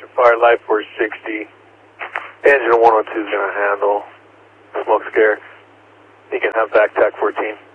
Fire Life 460. Engine 102 is going to handle smoke scare. You can have back TAC 14.